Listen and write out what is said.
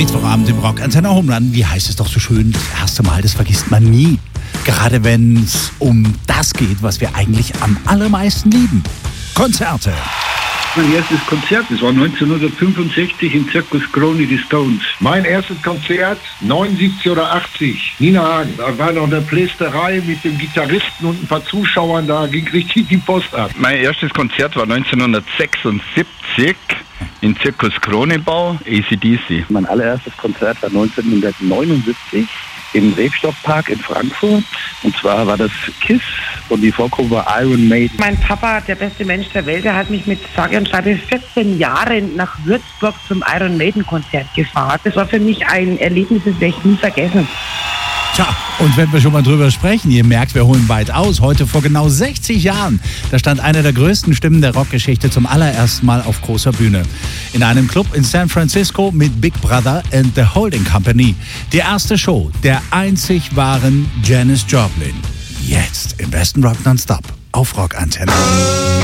Mittwochabend im Rock Antenne Homeland. Wie heißt es doch so schön? Das erste Mal, das vergisst man nie. Gerade wenn es um das geht, was wir eigentlich am allermeisten lieben. Konzerte. Mein erstes Konzert, das war 1965 im Zirkus Krone, die Stones. Mein erstes Konzert, 79 oder 80, Nina Hagen. Da war noch eine Plästerei mit dem Gitarristen und ein paar Zuschauern, da ging richtig die Post ab. Mein erstes Konzert war 1976 im Zirkus Kronebau, AC/DC. Mein allererstes Konzert war 1979 im Rebstockpark in Frankfurt. Und zwar war das KISS und die Vorgruppe war Iron Maiden. Mein Papa, der beste Mensch der Welt, der hat mich mit sage und schreibe 14 Jahren nach Würzburg zum Iron Maiden Konzert gefahren. Das war für mich ein Erlebnis, das werde ich nie vergessen. Tja, und wenn wir schon mal drüber sprechen, ihr merkt, wir holen weit aus. Heute vor genau 60 Jahren, da stand eine der größten Stimmen der Rockgeschichte zum allerersten Mal auf großer Bühne. In einem Club in San Francisco mit Big Brother and the Holding Company. Die erste Show der einzig wahren Janis Joplin. Jetzt im besten Rock Nonstop auf Rock Antenne.